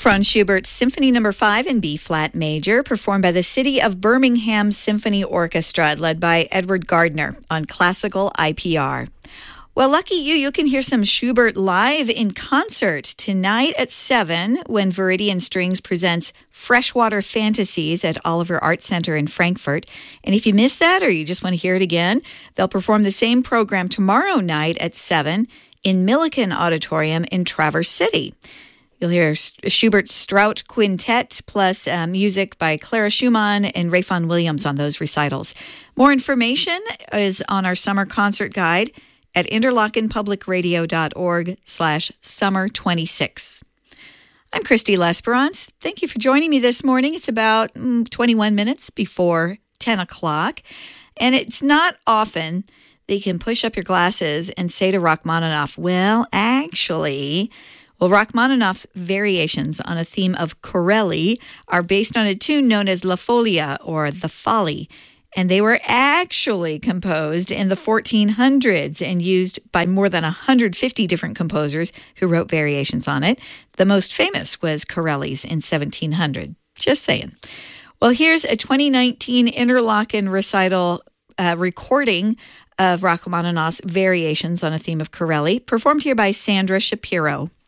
Franz Schubert's Symphony No. 5 in B-flat major, performed by the City of Birmingham Symphony Orchestra, led by Edward Gardner on classical IPR. Well, lucky you, you can hear some Schubert live in concert tonight at 7 when Viridian Strings presents Freshwater Fantasies at Oliver Arts Center in Frankfurt. And if you missed that or you just want to hear it again, they'll perform the same program tomorrow night at 7 in Milliken Auditorium in Traverse City. You'll hear Schubert's Strout Quintet plus music by Clara Schumann and Rayfon Williams on those recitals. More information is on our summer concert guide at interlockenpublicradio.org/summer26. I'm Christy Lesperance. Thank you for joining me this morning. It's about 21 minutes before 10 o'clock. And it's not often that you can push up your glasses and say to Rachmaninoff, Rachmaninoff's variations on a theme of Corelli are based on a tune known as La Folia, or The Folly, and they were actually composed in the 1400s and used by more than 150 different composers who wrote variations on it. The most famous was Corelli's in 1700. Just saying. Well, here's a 2019 Interlochen recital recording of Rachmaninoff's variations on a theme of Corelli, performed here by Sandra Shapiro.